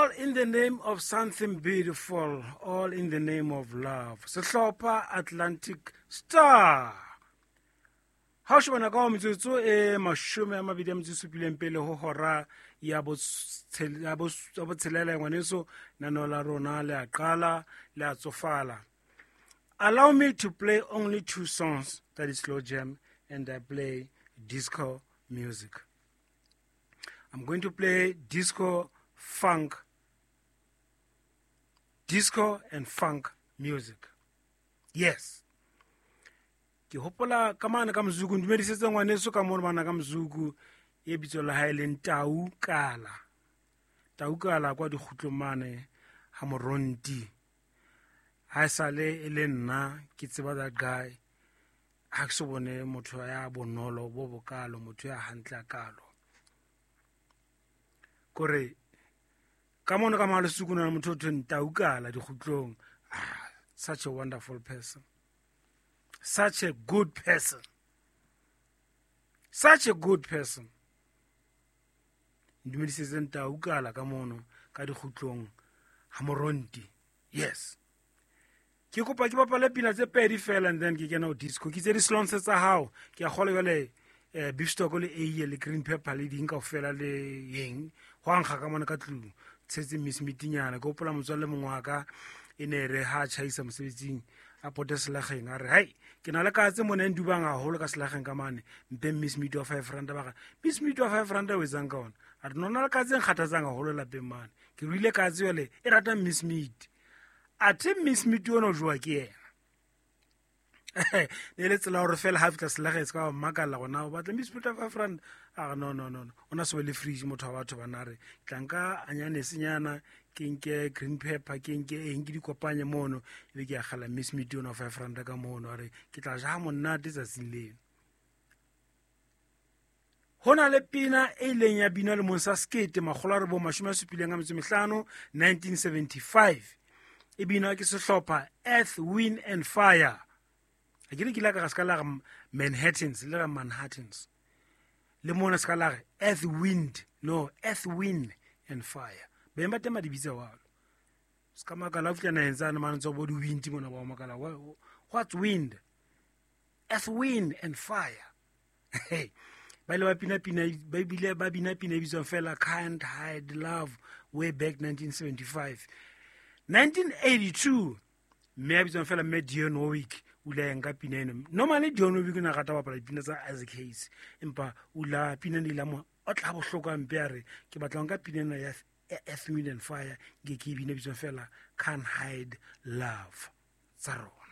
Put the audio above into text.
All in the name of something beautiful, all in the name of love. Sehlopha Atlantic Star. Ha shobana ka metsotso e 27 pele ho hora ya bo tshelela ngwaneso nano la rona le a qala le a tsofala. Allow me to play only 2 songs, that is slow jam, and I play disco music. I'm going to play disco and funk music. Yes. Ke hopola ka mane ka mzuku ndimedisetse ngwaneso ka mona bana ka mzuku e bitso la haeleng Tau Kala kwa dikgutlo mane ha moronti. Ha sale e le nna ke tseba that guy. Ha ke so bone motho ya bonolo bo bokalo, motho ya hantle kalo. Kore ka mona ka malosuku na motho o Tau Kala dikgutlong. Such a wonderful person. Such a good person. Such a good person. Ndimedisetse Tau Kala ka mono ka dikgutlong ha moronti. Yes. Ke kopa ke bapale pina tse pedi fela and then ke kena o disco. Ke tse di slonse tsa hao. Ke a gola jale beef stock le eiye le green pepper le ding kaofela le yeng. Ho ankga ka mona ka tlung. Tsetse miss mitinyana go pola motswalle mongwaka ene re ha chaisa mosebetsing a pote selageng a re hai ke na le ka tse mona ndubang a holo ka selageng ka mane mpe miss meat of 5 rand ba ga miss meat of 5 rand we zang ka ona a re nona le ka tse nkgathatsang a holo la pe mane ke ruile ka tse yole e rata miss meat a the miss meat yona jwa ke yena ne le tsela hore fela ha fitla selageng se ka makala gona o batla miss meat of 5 rand no ona se le fridge motho wa batho bana re tlanka anyane senyana ke nke green pepper ke nke eng ke di kopanye mono le ke a gala miss meat of 5 rand ka mono re ke tla ja monate tsa sileng. Hona le pina e leng ya bina le monsa skete magolo a re bo 75 1975 e bina ke sehlopha Earth, Wind and Fire. A ke la ka ska la Manhattans le Manhattans le mona ska la Earth, Wind and Fire. Be tema di bitsa wa ska makala ufya na enzana mana tso bodi wind mona ba makala what's wind? Earth, Wind and Fire. Hey, ba le ba bina bitso fela Can't Hide Love way back 1975. 1982 me bitso fela Dion Warwick ula nga pina eno. Normally Dion Warwick na gata ba pala pina tsa Isaac Hayes empa ula pina ni la mo o tla bo hloka mpere ke batla nga pina na ya Earth, Wind and Fire ke bina bitso fela Can't Hide Love tsa rona.